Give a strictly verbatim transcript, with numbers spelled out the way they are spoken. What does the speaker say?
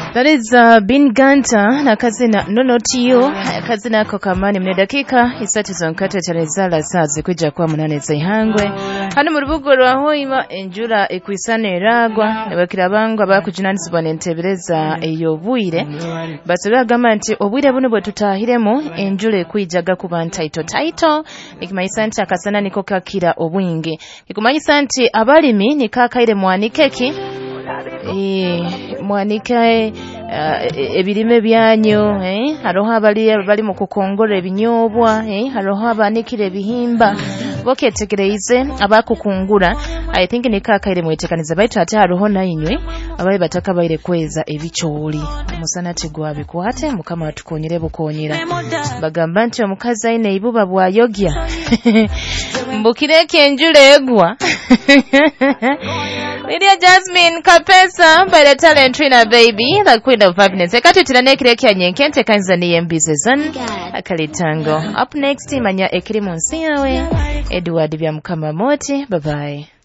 That is uh, Bin Ganta na kazina Nonotio kazina ko kamani mne dakika isatu zonkate terezala saa zikuja kwa munane zihangwe hano mu rubugo rwa Hoima enjura ekwisane ragwa nebakira bangwa bakujinanizibwa n'entebereza eyo bwire basubira gamba nti obwire buno bwe tutahiremo enjura ekwijaga kuba ntaito taito nikimanyisa nti akasana niko kakira obwinge nikumanyisa nti abalimi nikakaire mwanikeki Eh mwanikae uh, ebirime byanyu eh haroha abali bali mu kukongora ebinyobwa eh haroha abanikire ebihimba boketegereize abakukungura I think ni kakaire mwetekaniza baitu ate haroho nainywe abaye bataka baire kweza ebicholi musana tigwa bikwate mukama atukonyere bukonyera bagamba nti omukazi aine ibuba bwa yogya mbukireke enjule egwa Lydia Jasmine Kapesa by the talent Trina baby the queen of happiness ekati tilane kireke nyenkente kanza ni embizezan akalitango up next manya ekiri munsi yawe Edward bya mukama moti bye bye